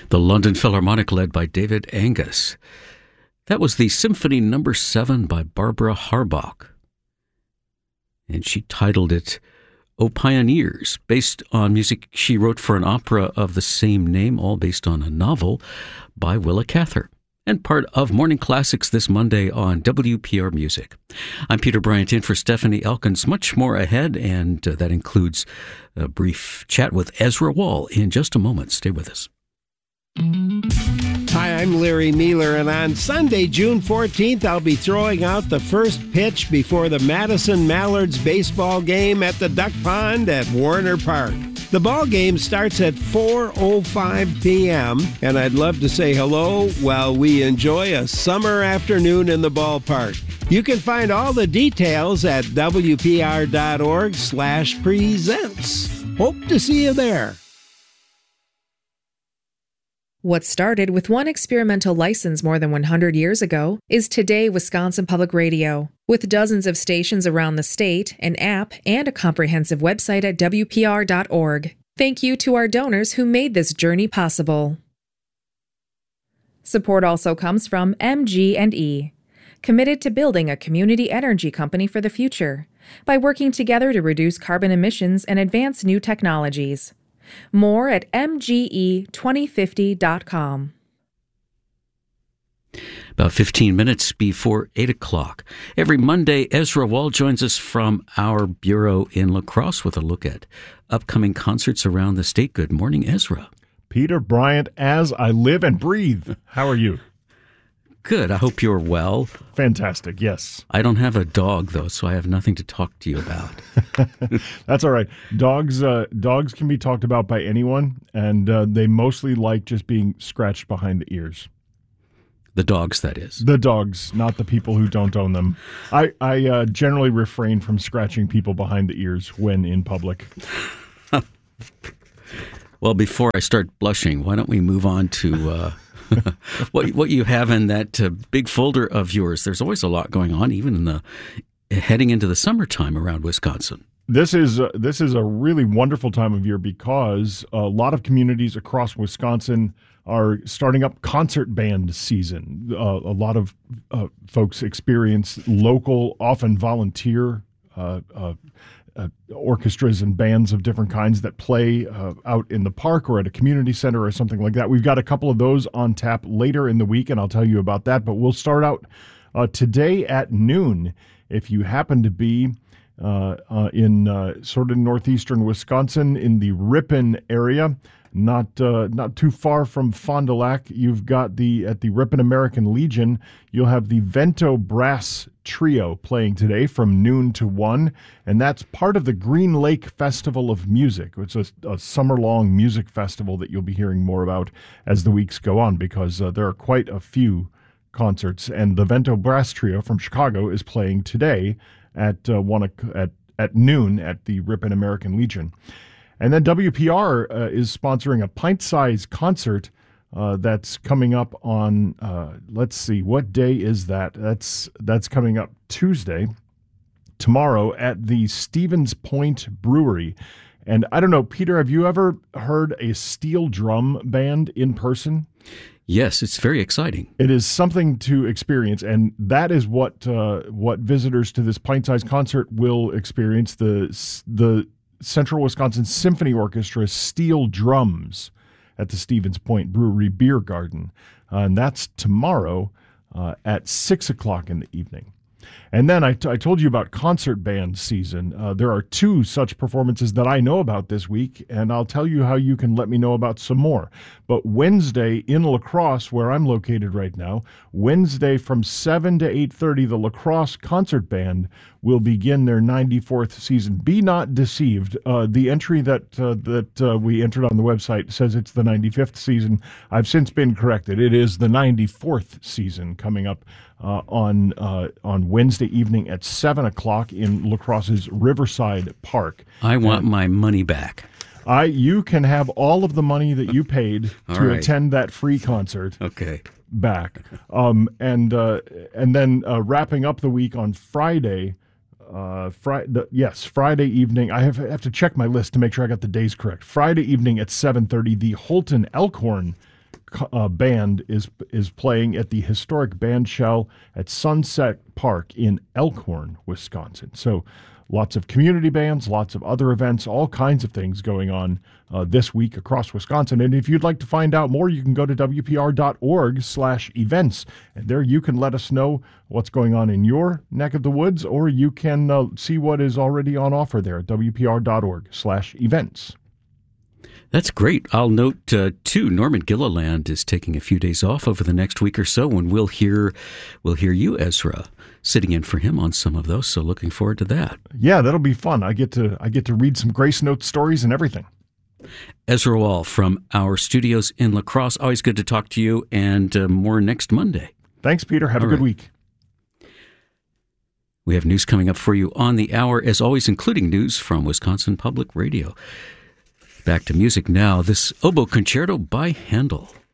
The London Philharmonic led by David Angus. That was the Symphony No. 7 by Barbara Harbach. And she titled it O Pioneers, based on music she wrote for an opera of the same name, all based on a novel by Willa Cather. And part of Morning Classics this Monday on WPR Music. I'm Peter Bryant in for Stephanie Elkins. Much more ahead, and that includes a brief chat with Ezra Wall in just a moment. Stay with us. Hi, I'm Larry Mealer, and on Sunday, June 14th, I'll be throwing out the first pitch before the Madison Mallards baseball game at the Duck Pond at Warner Park. The ball game starts at 4:05 p.m., and I'd love to say hello while we enjoy a summer afternoon in the ballpark. You can find all the details at wpr.org/presents. Hope to see you there. What started with one experimental license more than 100 years ago is today Wisconsin Public Radio. With dozens of stations around the state, an app, and a comprehensive website at WPR.org. Thank you to our donors who made this journey possible. Support also comes from MG&E, committed to building a community energy company for the future by working together to reduce carbon emissions and advance new technologies. More at mge2050.com. About 15 minutes before 8 o'clock. Every Monday, Ezra Wall joins us from our bureau in La Crosse with a look at upcoming concerts around the state. Good morning, Ezra. Peter Bryant, as I live and breathe. How are you? Good. I hope you're well. Fantastic, yes. I don't have a dog, though, so I have nothing to talk to you about. That's all right. Dogs can be talked about by anyone, and they mostly like just being scratched behind the ears. The dogs, that is. The dogs, not the people who don't own them. I generally refrain from scratching people behind the ears when in public. Well, before I start blushing, why don't we move on to... what you have in that big folder of yours. There's always a lot going on, even in the heading into the summertime around Wisconsin. This is a really wonderful time of year because a lot of communities across Wisconsin are starting up concert band season. A lot of folks experience local, often volunteer orchestras and bands of different kinds that play out in the park or at a community center or something like that. We've got a couple of those on tap later in the week, and I'll tell you about that. But we'll start out today at noon. If you happen to be in sort of northeastern Wisconsin in the Ripon area, not too far from Fond du Lac, you've got at the Ripon American Legion, you'll have the Vento Brass Trio playing today from noon to 1, and that's part of the Green Lake Festival of Music. It's a summer-long music festival that you'll be hearing more about as the weeks go on, because there are quite a few concerts, and the Vento Brass Trio from Chicago is playing today at noon at the Ripon American Legion. And then WPR is sponsoring a pint-sized concert that's coming up on, let's see, what day is that? That's coming up Tuesday, tomorrow, at the Stevens Point Brewery. And I don't know, Peter, have you ever heard a steel drum band in person? Yes, it's very exciting. It is something to experience, and that is what visitors to this pint-sized concert will experience. The Central Wisconsin Symphony Orchestra steel drums at the Stevens Point Brewery Beer Garden. And that's tomorrow at 6 o'clock in the evening. And then I told you about concert band season. There are 2 such performances that I know about this week, and I'll tell you how you can let me know about some more. But Wednesday in La Crosse, where I'm located right now, Wednesday from 7 to 8:30, the La Crosse Concert Band will begin their 94th season. Be not deceived. The entry that we entered on the website says it's the 95th season. I've since been corrected. It is the 94th season coming up on Wednesday evening at 7 o'clock in La Crosse's Riverside Park. I want my money back. You can have all of the money that you paid to attend that free concert. Okay. Back. And then wrapping up the week on Friday. Friday evening. I have to check my list to make sure I got the days correct. Friday evening at 7:30, the Holton Elkhorn band is playing at the historic band shell at Sunset Park in Elkhorn, Wisconsin. So lots of community bands, lots of other events, all kinds of things going on this week across Wisconsin. And if you'd like to find out more, you can go to WPR.org/events. And there you can let us know what's going on in your neck of the woods, or you can see what is already on offer there at WPR.org/events. That's great. I'll note, too, Norman Gilliland is taking a few days off over the next week or so, and we'll hear you, Ezra, sitting in for him on some of those. So looking forward to that. Yeah, that'll be fun. I get to read some Grace Note stories and everything. Ezra Wall from our studios in La Crosse. Always good to talk to you, and more next Monday. Thanks, Peter. Have a good week. We have news coming up for you on the hour, as always, including news from Wisconsin Public Radio. Back to music now. This oboe concerto by Handel.